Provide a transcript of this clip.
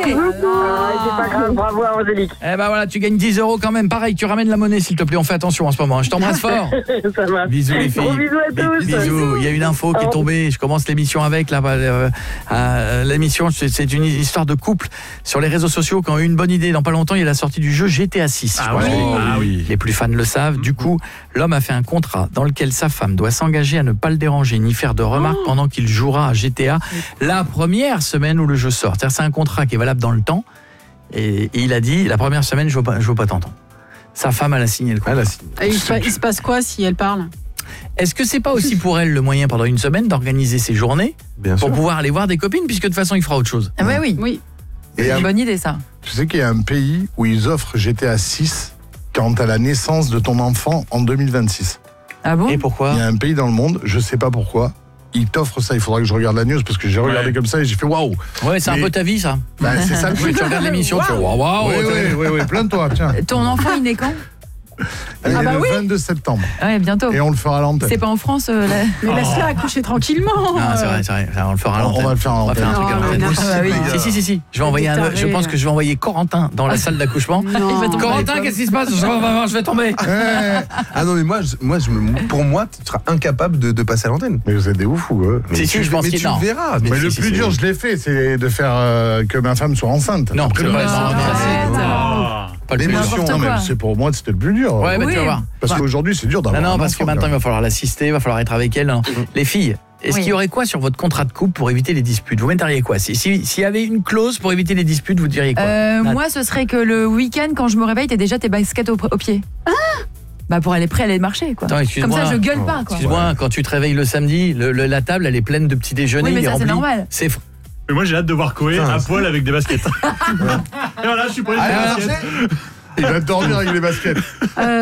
C'est pas grave, bravo à Angélique. Eh ben voilà, tu gagnes 10 € quand même. Pareil, tu ramènes la monnaie s'il te plaît, on fait attention en ce moment. Je t'embrasse fort. Ça marche. Bisous les filles. Gros bisous à tous. Bisous. Il y a une info qui est tombée. Je commence l'émission avec là. L'émission, c'est une histoire de couple sur les réseaux sociaux qui ont eu une bonne idée. Dans pas longtemps, il y a la sortie du jeu GTA 6. Oui. Les plus fans le savent. Du coup, l'homme a fait un contrat dans lequel sa femme doit s'engager à ne pas le déranger ni faire de remarques pendant qu'il jouera à GTA la première semaine où le jeu sort. C'est-à-dire, c'est un contrat qui est valable dans le temps. Et il a dit, la première semaine, je veux pas t'entendre. Sa femme, elle a signé le contrat. Et il se passe quoi si elle parle ? Est-ce que c'est pas aussi pour elle le moyen pendant une semaine d'organiser ses journées pour pouvoir aller voir des copines, puisque de toute façon il fera autre chose? Ah ouais, oui. C'est une bonne idée ça. Tu sais qu'il y a un pays où ils offrent GTA 6 quand à la naissance de ton enfant en 2026. Ah bon? Et pourquoi? Il y a un pays dans le monde, je sais pas pourquoi, ils t'offrent ça. Il faudra que je regarde la news parce que j'ai regardé comme ça et j'ai fait waouh. Ouais, c'est un peu ta vie ça. Bah, c'est ça le truc. Tu regardes l'émission, tu fais waouh. Oui, plains-toi, tiens. Ton enfant il est quand? Le 22 septembre. Ouais, bientôt. Et on le fera à l'antenne. C'est pas en France Mais laisse-la accoucher tranquillement. Ah, c'est vrai, on le fera à l'antenne. On va le faire à l'antenne. On va faire un truc à l'antenne. Si. Je vais envoyer je pense que je vais envoyer Corentin dans la salle d'accouchement. Corentin, qu'est-ce qui se passe? Je vais tomber. Ah non, mais pour moi, tu seras incapable de passer à l'antenne. Mais vous êtes des oufs ou Si, je pense qu'il tu verras. Mais le plus dur, je l'ai fait, c'est de faire que ma femme soit enceinte. Non, c'est vrai. Pas le plus dur. Non, mais c'est pour moi, c'était le plus dur. Ouais, bah tu vas voir. Parce qu'aujourd'hui, c'est dur d'avoir. Non, parce que maintenant, il va falloir l'assister, il va falloir être avec elle. Les filles, est-ce qu'il y aurait quoi sur votre contrat de couple pour éviter les disputes? Vous metteriez quoi? S'il y avait une clause pour éviter les disputes, vous diriez quoi? Moi, ce serait que le week-end, quand je me réveille, t'as déjà tes baskets au pied. Bah pour aller prêt à aller marcher quoi. Attends, comme ça je gueule pas quoi. Excuse-moi, quand tu te réveilles le samedi, la table elle est pleine de petits déjeuners. Oui mais ça c'est normal. Mais moi j'ai hâte de voir Koé à poil avec des baskets. Et voilà, je suis prêt avec des baskets. Il va dormir avec les baskets.